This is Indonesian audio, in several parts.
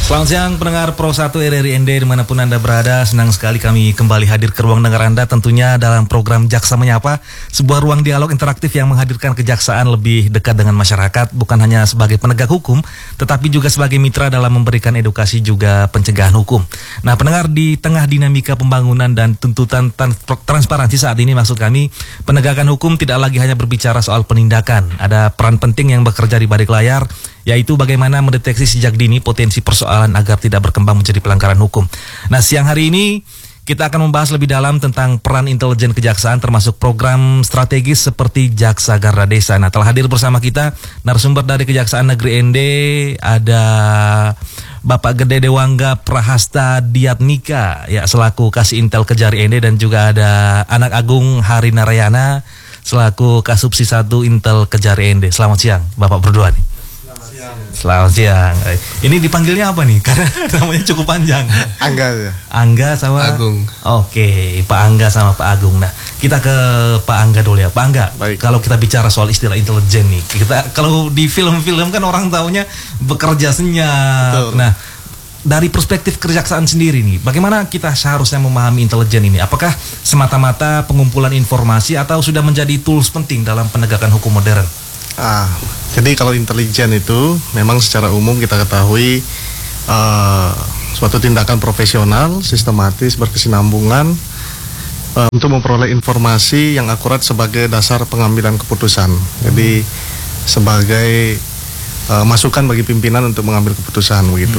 Selamat siang pendengar Pro 1 RRI ND dimanapun Anda berada. Senang sekali kami kembali hadir ke ruang dengar Anda, tentunya dalam program Jaksa Menyapa, sebuah ruang dialog interaktif yang menghadirkan kejaksaan lebih dekat dengan masyarakat, bukan hanya sebagai penegak hukum, tetapi juga sebagai mitra dalam memberikan edukasi juga pencegahan hukum. Nah pendengar, di tengah dinamika pembangunan dan tuntutan transparansi saat ini, maksud kami, penegakan hukum tidak lagi hanya berbicara soal penindakan. Ada peran penting yang bekerja di balik layar, yaitu bagaimana mendeteksi sejak dini potensi persoalan agar tidak berkembang menjadi pelanggaran hukum. Nah, siang hari ini kita akan membahas lebih dalam tentang peran intelijen kejaksaan, termasuk program strategis seperti Jaksa Garda Desa. Nah, telah hadir bersama kita narasumber dari Kejaksaan Negeri ND, ada Bapak Gede Dewangga Prahasta Diatmika, ya, selaku Kasih Intel Kejari ND, dan juga ada Anak Agung Hari Narayana selaku Kasubsi 1 Intel Kejari ND. Selamat siang, Bapak berdua nih. Selamat siang. Ini dipanggilnya apa nih? Karena namanya cukup panjang. Angga ya. Angga sama Agung. Oke, Pak Angga sama Pak Agung. Nah, kita ke Pak Angga dulu ya. Pak Angga, baik. Kalau kita bicara soal istilah intelijen nih, kita kalau di film-film kan orang taunya bekerja senyap. Betul. Nah, dari perspektif kejaksaan sendiri nih, bagaimana kita seharusnya memahami intelijen ini? Apakah semata-mata pengumpulan informasi atau sudah menjadi tools penting dalam penegakan hukum modern? Jadi kalau intelijen itu memang secara umum kita ketahui suatu tindakan profesional, sistematis, berkesinambungan untuk memperoleh informasi yang akurat sebagai dasar pengambilan keputusan. Jadi sebagai masukan bagi pimpinan untuk mengambil keputusan begitu.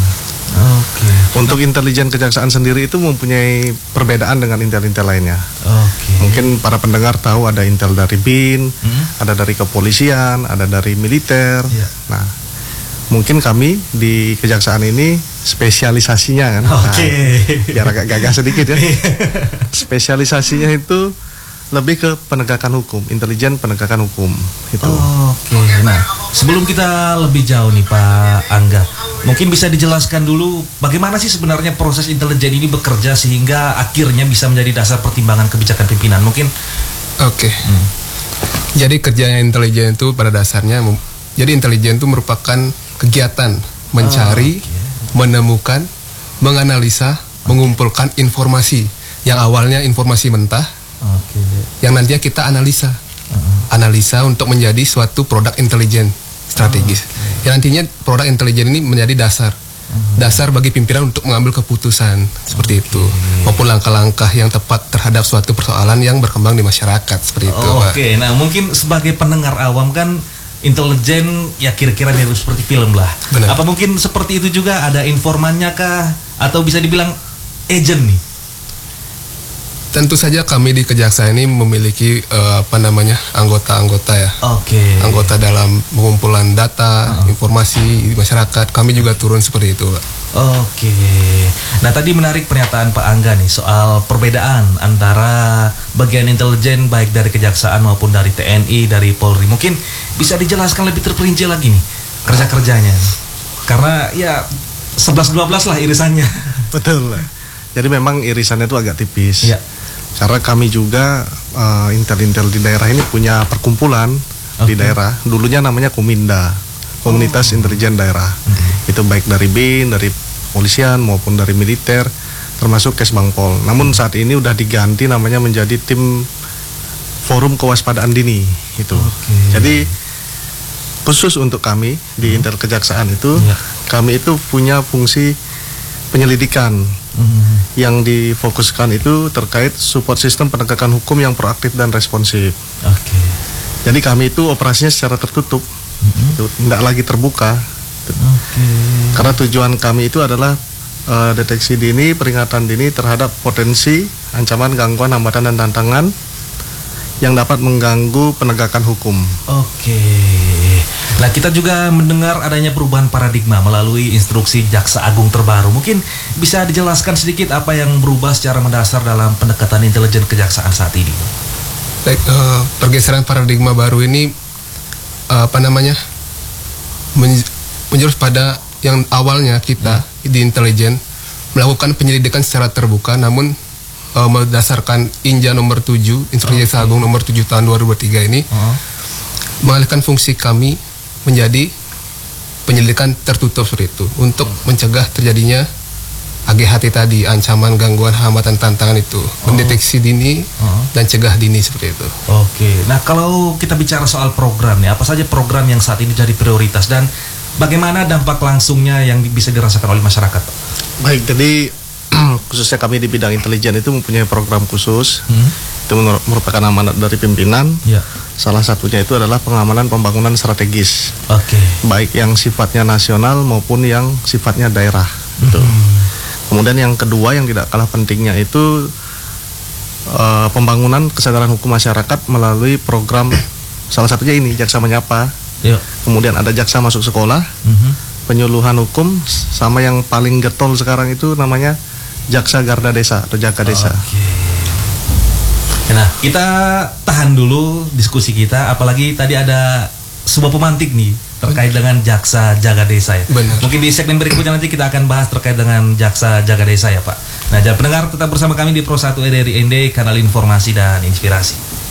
Untuk intelijen kejaksaan sendiri itu mempunyai perbedaan dengan intel-intel lainnya. Mungkin para pendengar tahu ada intel dari BIN, ada dari kepolisian, ada dari militer. Nah, mungkin kami di kejaksaan ini spesialisasinya kan. Biar agak gagah sedikit ya. Spesialisasinya itu lebih ke penegakan hukum, intelijen penegakan hukum itu. Nah, sebelum kita lebih jauh nih Pak Angga, mungkin bisa dijelaskan dulu bagaimana sih sebenarnya proses intelijen ini bekerja sehingga akhirnya bisa menjadi dasar pertimbangan kebijakan pimpinan mungkin. Jadi kerjanya intelijen itu pada dasarnya, jadi intelijen itu merupakan kegiatan mencari, menemukan, menganalisa, mengumpulkan informasi yang awalnya informasi mentah, yang nantinya kita analisa untuk menjadi suatu produk intelijen strategis. Yang nantinya produk intelijen ini menjadi dasar bagi pimpinan untuk mengambil keputusan seperti itu, maupun langkah-langkah yang tepat terhadap suatu persoalan yang berkembang di masyarakat seperti itu. Nah mungkin sebagai pendengar awam kan intelijen ya kira-kira mirip seperti film lah. Benar. Apa mungkin seperti itu juga ada informannya kah, atau bisa dibilang agent nih? Tentu saja kami di Kejaksaan ini memiliki anggota-anggota ya. Anggota dalam pengumpulan data, informasi di masyarakat. Kami juga turun seperti itu, Pak. Nah tadi menarik pernyataan Pak Angga nih soal perbedaan antara bagian intelijen baik dari Kejaksaan maupun dari TNI, dari Polri. Mungkin bisa dijelaskan lebih terperinci lagi nih kerja-kerjanya. Karena ya 11-12 lah irisannya. Betul. Jadi memang irisannya itu agak tipis. Karena kami juga intel-intel di daerah ini punya perkumpulan di daerah. Dulunya namanya Kominda, Komunitas Intelijen Daerah. Itu baik dari BIN, dari polisian maupun dari militer, termasuk Kesbangpol. Namun saat ini udah diganti namanya menjadi tim Forum Kewaspadaan Dini itu. Jadi khusus untuk kami di Intel Kejaksaan itu, kami itu punya fungsi penyelidikan. Yang difokuskan itu terkait support sistem penegakan hukum yang proaktif dan responsif. Jadi kami itu operasinya secara tertutup, itu tidak lagi terbuka. Karena tujuan kami itu adalah deteksi dini, peringatan dini terhadap potensi, ancaman, gangguan, hambatan dan tantangan yang dapat mengganggu penegakan hukum. Nah kita juga mendengar adanya perubahan paradigma melalui instruksi Jaksa Agung terbaru. Mungkin bisa dijelaskan sedikit apa yang berubah secara mendasar dalam pendekatan intelijen kejaksaan saat ini? Baik, pergeseran paradigma baru ini menjurus pada yang awalnya kita di intelijen melakukan penyelidikan secara terbuka, namun berdasarkan Inja nomor 7, Instruksi Jaksa Agung nomor 7 tahun 2023 ini mengalihkan fungsi kami menjadi penyelidikan tertutup seperti itu untuk mencegah terjadinya AGHT tadi, ancaman, gangguan, hambatan, tantangan itu, mendeteksi dini dan cegah dini seperti itu. Oke, nah kalau kita bicara soal program nih, apa saja program yang saat ini jadi prioritas dan bagaimana dampak langsungnya yang bisa dirasakan oleh masyarakat? Baik, jadi khususnya kami di bidang intelijen itu mempunyai program khusus. Itu merupakan amanat dari pimpinan. Ya. Salah satunya itu adalah pengamanan pembangunan strategis. Oke. Baik yang sifatnya nasional maupun yang sifatnya daerah. Gitu. Kemudian yang kedua yang tidak kalah pentingnya itu pembangunan kesadaran hukum masyarakat melalui program salah satunya ini Jaksa Menyapa. Yuk. Kemudian ada Jaksa Masuk Sekolah, penyuluhan hukum, sama yang paling getol sekarang itu namanya Jaksa Garda Desa atau Jaka Desa. Oke. Nah, kita tahan dulu diskusi kita, apalagi tadi ada sebuah pemantik nih terkait dengan Jaksa Jaga Desa ya. Benar. Mungkin di segmen berikutnya nanti kita akan bahas terkait dengan Jaksa Jaga Desa ya Pak. Nah, jangan pendengar tetap bersama kami di Pro 1 RRI ND, kanal informasi dan inspirasi.